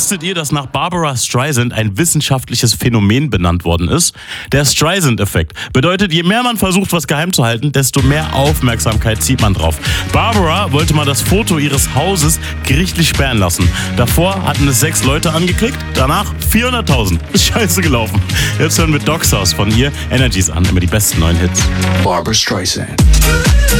Wusstet ihr, dass nach Barbara Streisand ein wissenschaftliches Phänomen benannt worden ist? Der Streisand-Effekt bedeutet, je mehr man versucht, was geheim zu halten, desto mehr Aufmerksamkeit zieht man drauf. Barbara wollte mal das Foto ihres Hauses gerichtlich sperren lassen. Davor hatten es 6 Leute angeklickt, danach 400.000. Ist scheiße gelaufen. Jetzt hören wir Dogs House von ihr Energies an, immer die besten neuen Hits. Barbara Streisand.